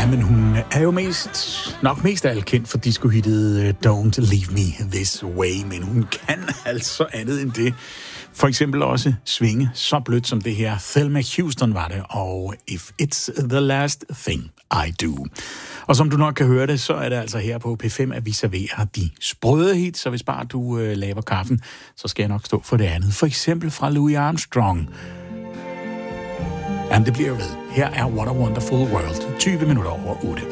Men hun er jo nok mest af alt kendt for disco-hittet Don't Leave Me This Way, men hun kan altså andet end det. For eksempel også svinge så blødt som det her. Thelma Houston var det, og If It's The Last Thing I Do. Og som du nok kan høre det, så er det altså her på P5, at vi serverer de sprøde hits, så hvis bare du laver kaffen, så skal jeg nok stå for det andet. For eksempel fra Louis Armstrong. Jamen, det bliver jo ved. Her er What a Wonderful World. 20 minutter over 8.